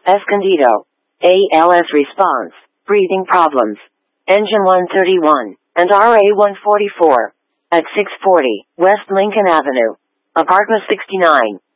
Escondido. ALS response, breathing problems. Engine 131, and RA 144. At 640, West Lincoln Avenue. Apartment 69.